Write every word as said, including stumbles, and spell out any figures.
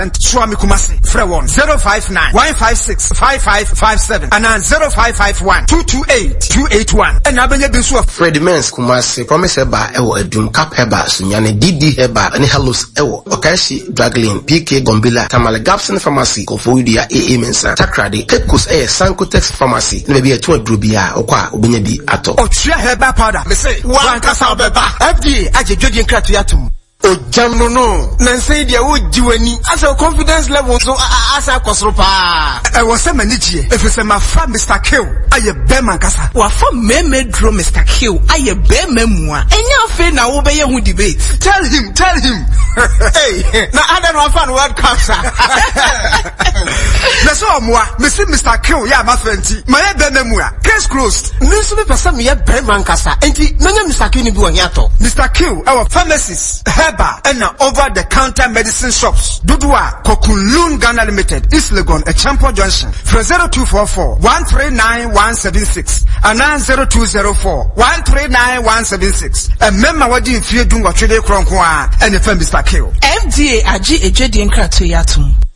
and Swami Kumasi. Frewon zero five nine one five six five five five seven and then zero five five one two two eight two eight one. And Abenye Binsua Freddy Mens Kumasi promise eba ewo edum cap heba sunyane D D heba ani halos ewo Okashi Draglin P K Gombila Tamale Gapson Pharmacy Kofoidia A A Mensa Takrade Pepkos Air Sankotex Pharmacy na be eto adrobia okwa obenye bi ato Ochia heba powder me say wan kasa obeba F D A agedwodin kratu yatum o jam no no na say dia wo jiwani as a confidence level so as a kosropa e wo se manigie if se ma fa Mister Kill aye be man kasa wa fa meme dro Mister Kill aye be mamu a enya afi na wo be ye hu debate tell him tell him hey na ada no fa no world cup sa na so moa me see Mister Kill ya ma fanti ma ye be mamu a case closed me so be person me ye be man kasa enti menya Mister Kill ni bi won yato Mister Kill our pharmacies and over the counter medicine shops. Dudua Kokunlun Ghana Limited, East Legon, a Champion Junction. For zero two four four one three nine one seven six and nine zero two zero four one three nine one seven six. A member what do you feel doing what you do and the firm Mister Kill. F D A Aji Ejedi Nkratu Yatum.